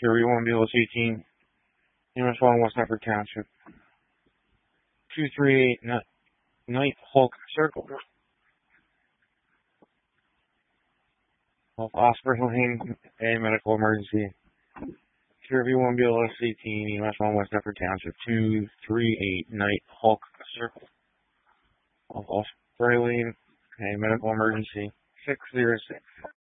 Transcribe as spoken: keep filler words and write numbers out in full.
thirty-one B L S eighteen, U S one, West Effort Township. two three eight Night Hulk Circle. Off Osprey Lane, a medical emergency. thirty-one B L S eighteen, U S one, West Effort Township. two three eight Night Hulk Circle. Off Osprey Lane, a medical emergency. six zero six.